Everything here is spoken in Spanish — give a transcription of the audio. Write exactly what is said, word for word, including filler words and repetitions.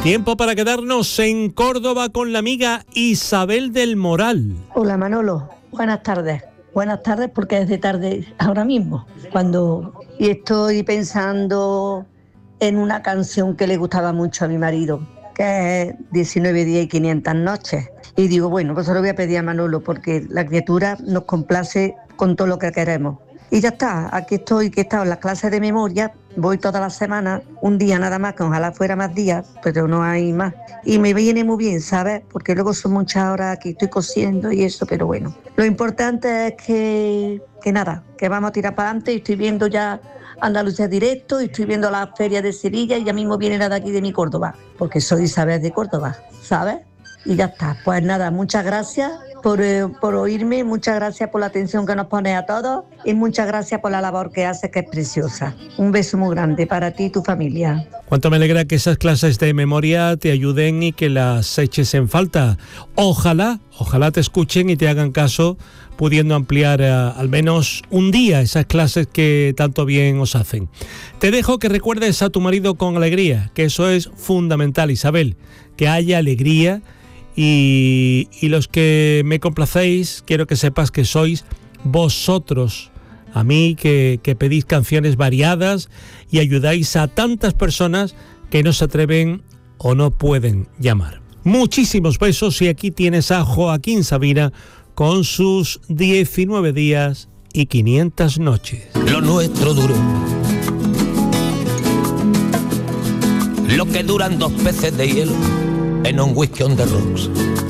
Tiempo para quedarnos en Córdoba con la amiga Isabel del Moral. Hola Manolo, buenas tardes. Buenas tardes porque es de tarde ahora mismo. Cuando y estoy pensando en una canción que le gustaba mucho a mi marido, que es diecinueve días y quinientas noches. Y digo, bueno, pues se lo voy a pedir a Manolo porque la criatura nos complace con todo lo que queremos. Y ya está, aquí estoy, que he estado en las clases de memoria, voy todas las semanas, un día nada más, que ojalá fuera más días, pero no hay más. Y me viene muy bien, ¿sabes? Porque luego son muchas horas que estoy cosiendo y eso, pero bueno. Lo importante es que, que nada, que vamos a tirar para adelante y estoy viendo ya Andalucía Directo y estoy viendo la feria de Sevilla y ya mismo viene la de aquí de mi Córdoba, porque soy Isabel de Córdoba, ¿sabes? Y ya está, pues nada, muchas gracias por, eh, por oírme, muchas gracias por la atención que nos pones a todos y muchas gracias por la labor que haces, que es preciosa. Un beso muy grande para ti y tu familia. Cuánto me alegra que esas clases de memoria te ayuden y que las eches en falta. Ojalá, ojalá te escuchen y te hagan caso, pudiendo ampliar uh, al menos un día esas clases que tanto bien os hacen. Te dejo que recuerdes a tu marido con alegría, que eso es fundamental, Isabel, que haya alegría. Y, y los que me complacéis, quiero que sepas que sois vosotros, a mí que, que pedís canciones variadas y ayudáis a tantas personas que no se atreven o no pueden llamar. Muchísimos besos y aquí tienes a Joaquín Sabina con sus diecinueve días y quinientas noches. Lo nuestro duró lo que duran dos peces de hielo en un whisky on the rocks.